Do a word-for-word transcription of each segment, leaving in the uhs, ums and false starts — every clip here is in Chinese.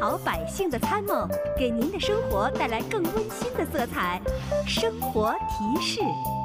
好百姓的参谋，给您的生活带来更温馨的色彩。生活提示。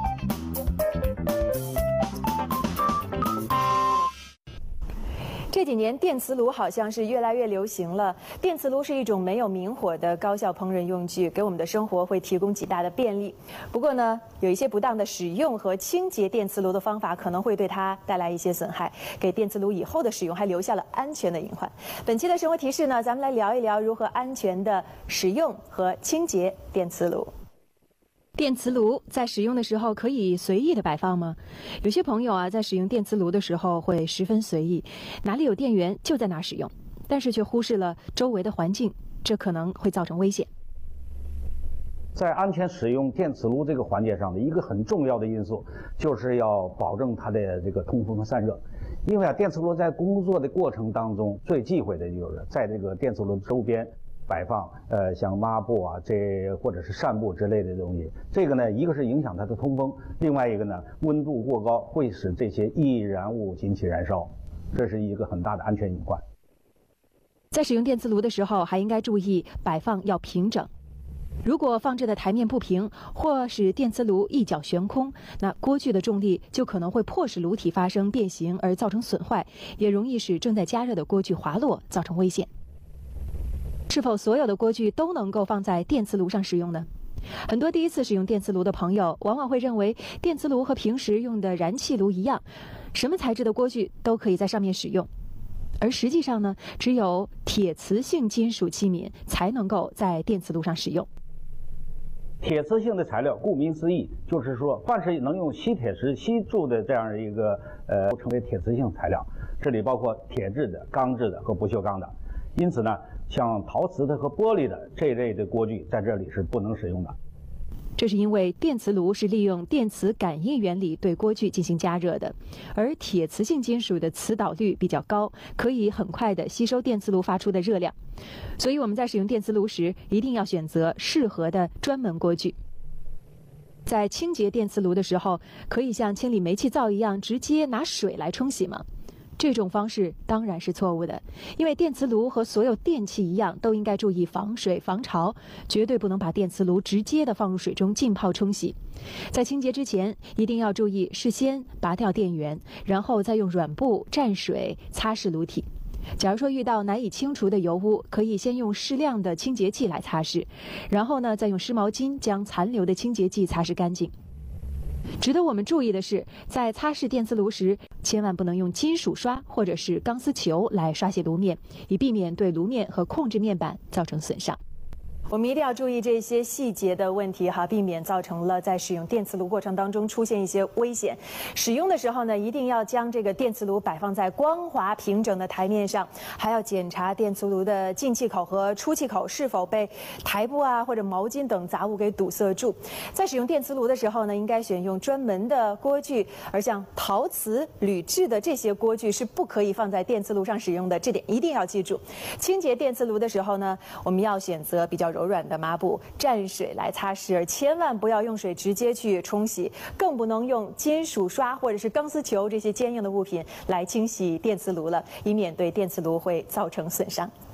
这几年电磁炉好像是越来越流行了。电磁炉是一种没有明火的高效烹饪用具，给我们的生活会提供极大的便利。不过呢，有一些不当的使用和清洁电磁炉的方法可能会对它带来一些损害，给电磁炉以后的使用还留下了安全的隐患。本期的生活提示呢，咱们来聊一聊如何安全的使用和清洁电磁炉。电磁炉在使用的时候可以随意的摆放吗？有些朋友啊，在使用电磁炉的时候会十分随意，哪里有电源就在哪使用，但是却忽视了周围的环境，这可能会造成危险。 在安全使用电磁炉这个环节上的一个很重要的因素，就是要保证它的这个通风和散热。因为啊，电磁炉在工作的过程当中最忌讳的就是在这个电磁炉周边摆放呃像抹布啊这或者是扇布之类的东西，这个呢，一个是影响它的通风，另外一个呢，温度过高会使这些易燃物引起燃烧，这是一个很大的安全隐患。 在使用电磁炉的时候，还应该注意摆放要平整。如果放置的台面不平，或使电磁炉一角悬空，那锅具的重力就可能会迫使炉体发生变形而造成损坏，也容易使正在加热的锅具滑落，造成危险。是否所有的锅具都能够放在电磁炉上使用呢？很多第一次使用电磁炉的朋友往往会认为电磁炉和平时用的燃气炉一样，什么材质的锅具都可以在上面使用。而实际上呢，只有铁磁性金属器皿才能够在电磁炉上使用。 铁磁性的材料，顾名思义，就是说凡是能用吸铁石吸住的这样一个呃，称为铁磁性材料。这里包括铁制的、钢制的和不锈钢的。因此呢，像陶瓷的和玻璃的这一类的锅具在这里是不能使用的。 这是因为电磁炉是利用电磁感应原理对锅具进行加热的，而铁磁性金属的磁导率比较高，可以很快地吸收电磁炉发出的热量。所以我们在使用电磁炉时，一定要选择适合的专门锅具。在清洁电磁炉的时候，可以像清理煤气灶一样直接拿水来冲洗吗？这种方式当然是错误的，因为电磁炉和所有电器一样，都应该注意防水防潮，绝对不能把电磁炉直接的放入水中浸泡冲洗。在清洁之前，一定要注意事先拔掉电源，然后再用软布蘸水擦拭炉体。假如说遇到难以清除的油污，可以先用适量的清洁剂来擦拭，然后呢，再用湿毛巾将残留的清洁剂擦拭干净。值得我们注意的是，在擦拭电磁炉时，千万不能用金属刷或者是钢丝球来刷洗炉面，以避免对炉面和控制面板造成损伤。我们一定要注意这些细节的问题哈，避免造成了在使用电磁炉过程当中出现一些危险。使用的时候呢，一定要将这个电磁炉摆放在光滑平整的台面上，还要检查电磁炉的进气口和出气口是否被台布啊或者毛巾等杂物给堵塞住。在使用电磁炉的时候呢，应该选用专门的锅具，而像陶瓷、铝制的这些锅具是不可以放在电磁炉上使用的，这点一定要记住。清洁电磁炉的时候呢，我们要选择比较柔软的抹布蘸水来擦拭，而千万不要用水直接去冲洗，更不能用金属刷或者是钢丝球这些坚硬的物品来清洗电磁炉了，以免对电磁炉会造成损伤。